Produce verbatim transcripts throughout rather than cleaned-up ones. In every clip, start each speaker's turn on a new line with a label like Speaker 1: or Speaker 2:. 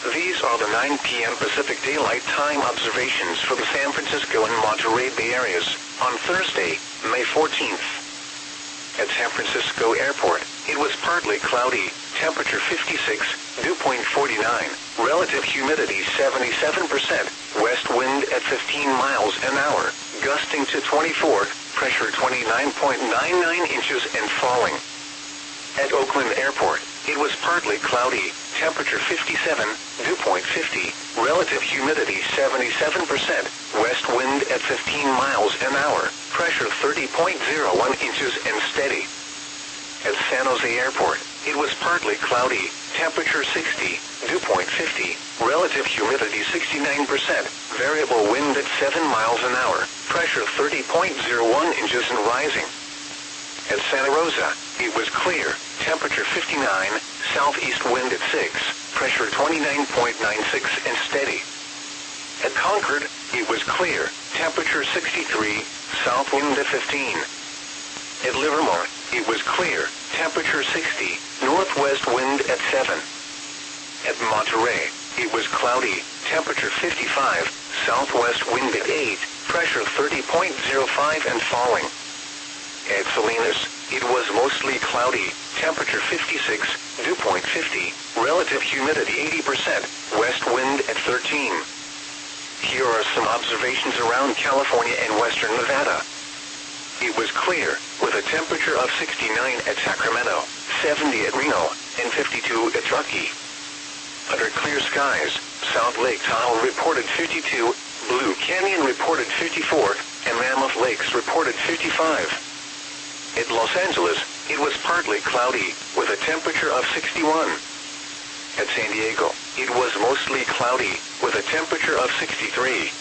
Speaker 1: These are the nine p m Pacific Daylight Time observations for the San Francisco and Monterey Bay areas on Thursday, May fourteenth. At San Francisco Airport, it was partly cloudy, temperature fifty-six, dew point forty-nine, relative humidity seventy-seven percent, west wind at fifteen miles an hour, gusting to twenty-four, pressure twenty-nine point nine nine inches and falling. At Oakland Airport, it was partly cloudy, temperature fifty-seven, dew point fifty, relative humidity seventy-seven percent, west wind at fifteen miles an hour, pressure thirty point zero one inches and steady. At San Jose Airport, it was partly cloudy, temperature sixty, dew point fifty, relative humidity sixty-nine percent, variable wind at seven miles an hour, pressure thirty point zero one inches and rising. At Santa Rosa, it was clear, temperature fifty-nine, southeast wind at six, pressure twenty-nine point nine six and steady. At Concord, it was clear, temperature sixty-three, south wind at fifteen. At Livermore, it was clear, temperature sixty, northwest wind at seven. At Monterey, it was cloudy, temperature fifty-five, southwest wind at eight, pressure thirty point zero five and falling. At Salinas, it was mostly cloudy, temperature fifty-six, dew point fifty, relative humidity eighty percent, west wind at thirteen. Here are some observations around California and western Nevada. It was clear, with a temperature of sixty-nine at Sacramento, seventy at Reno, and fifty-two at Truckee. Under clear skies, South Lake Tahoe reported fifty-two, Blue Canyon reported fifty-four, and Mammoth Lakes reported fifty-five. At Los Angeles, it was partly cloudy, with a temperature of sixty-one. At San Diego, it was mostly cloudy, with a temperature of sixty-three.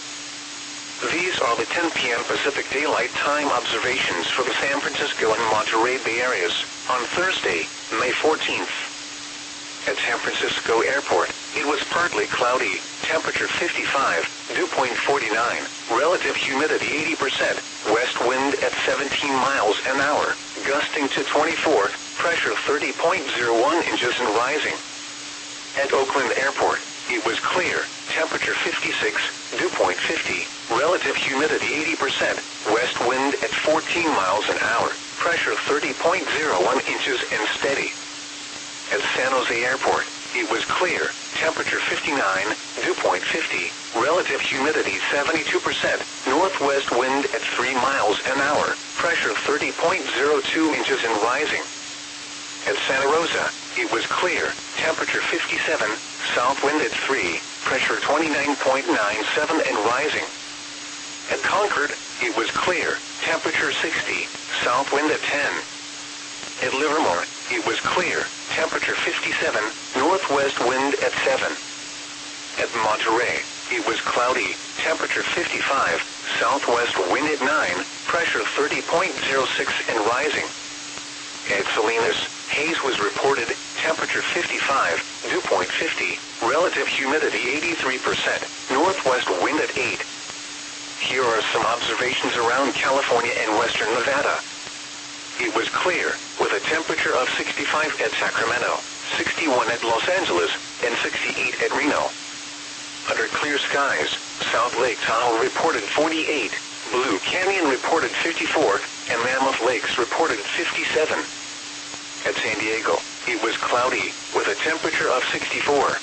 Speaker 1: These are the ten p m Pacific Daylight Time observations for the San Francisco and Monterey Bay areas on Thursday, May fourteenth. At San Francisco Airport, it was partly cloudy, temperature fifty-five, dew point forty-nine, relative humidity eighty percent, west wind at seventeen miles an hour, gusting to twenty-four, pressure thirty point zero one inches and rising. At Oakland Airport, it was clear, temperature fifty-six, dew point fifty, relative humidity eighty percent, west wind at fourteen miles an hour, pressure thirty point zero one inches and steady. At San Jose Airport, it was clear, temperature fifty-nine, dew point fifty, relative humidity seventy-two percent, northwest wind at three miles an hour, pressure thirty point zero two inches and rising. At Santa Rosa, it was clear, temperature fifty-seven, south wind at three, pressure twenty-nine point nine seven and rising. At Concord, it was clear, temperature sixty, south wind at ten. At Livermore, it was clear, temperature fifty-seven, northwest wind at seven. At Monterey, it was cloudy, temperature fifty-five, southwest wind at nine, pressure thirty point zero six and rising. At Salinas, haze was reported, temperature fifty-five, dew point fifty, relative humidity eighty-three percent, northwest wind at eight. Here are some observations around California and western Nevada. It was clear, with a temperature of sixty-five at Sacramento, sixty-one at Los Angeles, and sixty-eight at Reno. Under clear skies, South Lake Tahoe reported forty-eight, Blue Canyon reported fifty-four, and Mammoth Lakes reported fifty-seven. At San Diego, it was cloudy, with a temperature of sixty-four.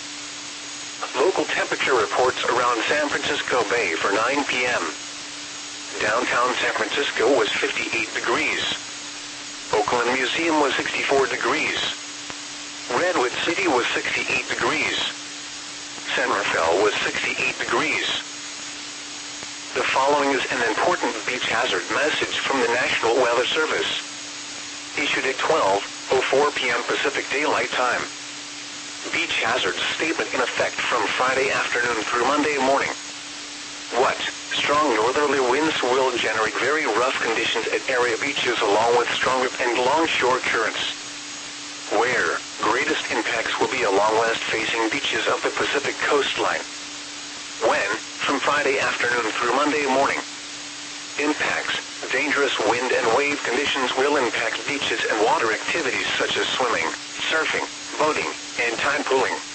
Speaker 1: Local temperature reports around San Francisco Bay for nine p m Downtown San Francisco was fifty-eight degrees. Oakland Museum was sixty-four degrees. Redwood City was sixty-eight degrees. San Rafael was sixty-eight degrees. The following is an important beach hazard message from the National Weather Service. Issued at twelve oh four p m Pacific Daylight Time. Beach hazard statement in effect from Friday afternoon through Monday morning. What? Strong northerly winds will generate very rough conditions at area beaches along with strong rip and longshore currents. Where? Greatest impacts will be along west-facing beaches of the Pacific coastline. When? From Friday afternoon through Monday morning. Impacts. Dangerous wind and wave conditions will impact beaches and water activities such as swimming, surfing, boating, and tide pooling.